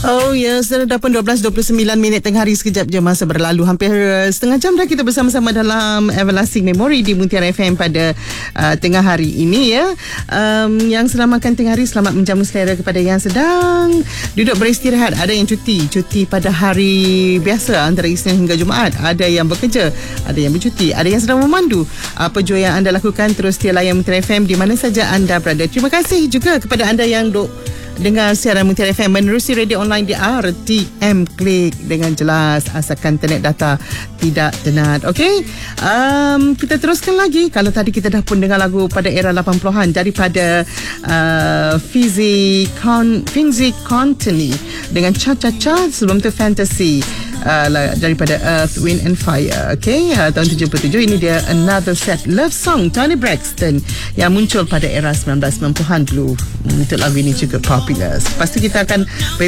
Oh ya, sudah pun 12.29 tengah hari. Sekejap je masa berlalu. Hampir setengah jam dah kita bersama-sama dalam Everlasting Memory di Mutiara FM pada tengah hari ini ya. Yang sedang makan tengah hari, selamat menjamu selera. Kepada yang sedang duduk beristirahat, ada yang cuti pada hari biasa antara Isnin hingga Jumaat, ada yang bekerja, ada yang bercuti, ada yang sedang memandu. Apa jua yang anda lakukan, terus setia layan Mutiara FM di mana saja anda berada. Terima kasih juga kepada anda yang dengar siaran Mutiara FM menerusi radio online di RTM Klik dengan jelas, asalkan internet data tidak tenat. Okey, kita teruskan lagi. Kalau tadi kita dah pun dengar lagu pada era 80-an daripada Fizzy Contini dengan Cha Cha Cha. Sebelum tu Fantasy daripada Earth, Wind and Fire. Okay, tahun 77. Ini dia Another Sad Love Song, Toni Braxton, yang muncul pada era 1990-an dulu. Untuk lagu ini juga popular. Lepas tu kita akan